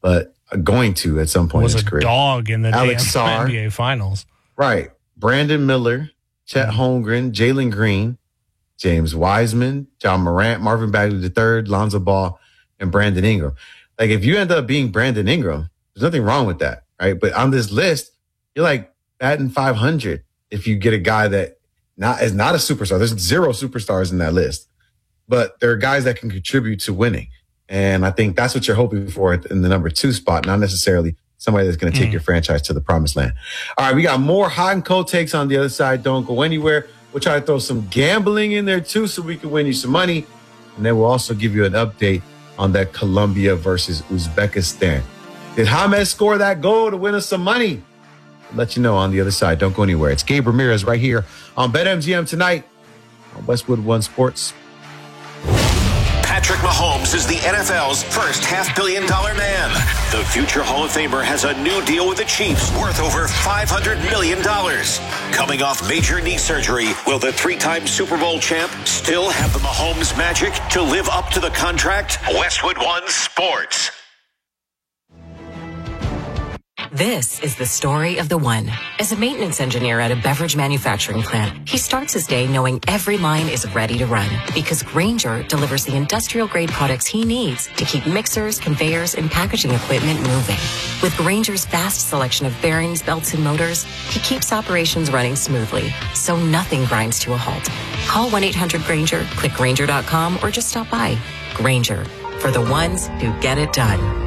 but going to at some point was in his a career. dog in the Alex damn Sarr. NBA Finals. Right. Brandon Miller, Chet Holmgren, Jalen Green, James Wiseman, John Morant, Marvin Bagley III, Lonzo Ball, and Brandon Ingram. Like, if you end up being Brandon Ingram, there's nothing wrong with that, right? But on this list, you're like batting 500 if you get a guy that is not a superstar. There's 0 superstars in that list, but there are guys that can contribute to winning. And I think that's what you're hoping for in the number 2 spot, not necessarily somebody that's going to take your franchise to the promised land. All right, we got more hot and cold takes on the other side. Don't go anywhere. We'll try to throw some gambling in there too so we can win you some money. And then we'll also give you an update on that Colombia versus Uzbekistan. Did James score that goal to win us some money? I'll let you know on the other side. Don't go anywhere. It's Gabe Ramirez right here on BetMGM tonight on Westwood One Sports. Patrick Mahomes is the NFL's first $500 million man. The future Hall of Famer has a new deal with the Chiefs worth over $500 million. Coming off major knee surgery, will the 3-time Super Bowl champ still have the Mahomes magic to live up to the contract? Westwood One Sports. This is the story of the one. As a maintenance engineer at a beverage manufacturing plant, he starts his day knowing every line is ready to run because Grainger delivers the industrial-grade products he needs to keep mixers, conveyors, and packaging equipment moving. With Grainger's vast selection of bearings, belts, and motors, he keeps operations running smoothly, so nothing grinds to a halt. Call 1-800-GRAINGER, click Grainger.com, or just stop by. Grainger, for the ones who get it done.